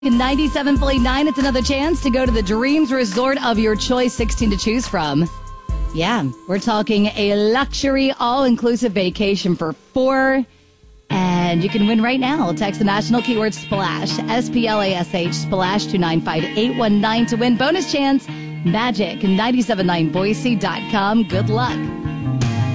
97.9, it's another chance to go to the Dreams Resort of your choice, 16 to choose from. Yeah, we're talking a luxury, all-inclusive vacation for 4, and you can win right now. Text the national keyword SPLASH, S-P-L-A-S-H, SPLASH to 95819 to win. Bonus chance, magic, 979boise.com. Good luck.